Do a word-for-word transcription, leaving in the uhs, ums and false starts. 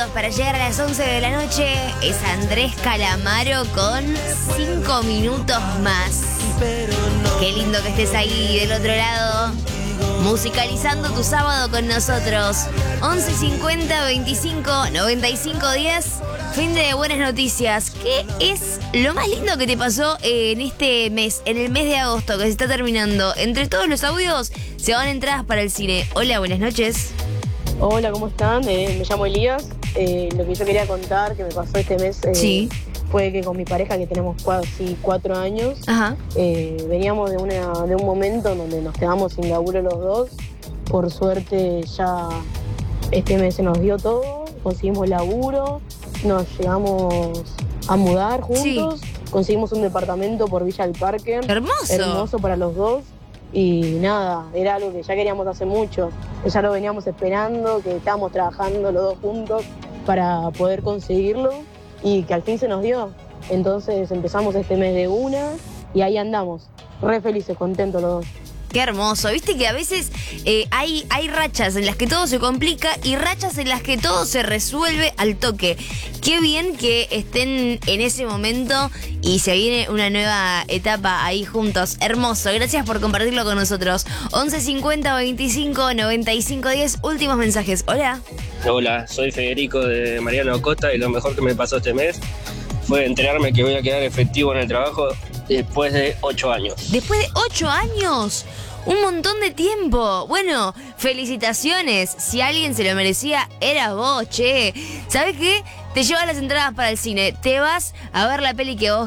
minutos para llegar a las once de la noche. Es Andrés Calamaro con cinco minutos más. Qué lindo que estés ahí del otro lado, musicalizando tu sábado con nosotros. once cincuenta veinticinco noventa y cinco diez. Fin de buenas noticias. ¿Qué es lo más lindo que te pasó en este mes, en el mes de agosto que se está terminando? Entre todos los audios se van entradas para el cine. Hola, buenas noches. Hola, ¿cómo están? Eh, me llamo Elías. Eh, lo que yo quería contar que me pasó este mes eh, Sí. fue que con mi pareja, que tenemos casi cuatro años, Ajá. eh, veníamos de, una, de un momento donde nos quedamos sin laburo los dos. Por suerte ya este mes se nos dio todo, conseguimos laburo, nos llegamos a mudar juntos, sí. Conseguimos un departamento por Villa del Parque. Hermoso. Hermoso para los dos. Y nada, era algo que ya queríamos hace mucho, que ya lo veníamos esperando, que estábamos trabajando los dos juntos para poder conseguirlo y que al fin se nos dio. Entonces empezamos este mes de una y ahí andamos, re felices, contentos los dos. Qué hermoso. Viste que a veces eh, hay, hay rachas en las que todo se complica y rachas en las que todo se resuelve al toque. Qué bien que estén en ese momento y se viene una nueva etapa ahí juntos. Hermoso. Gracias por compartirlo con nosotros. once cincuenta veinticinco noventa y cinco diez. Últimos mensajes. Hola. Hola, soy Federico de Mariano Acosta y lo mejor que me pasó este mes fue enterarme que voy a quedar efectivo en el trabajo después de ocho años. ¿Después de ocho años? Un montón de tiempo. Bueno, felicitaciones. Si alguien se lo merecía, era vos, che. ¿Sabes qué? Te llevas las entradas para el cine. Te vas a ver la peli que vos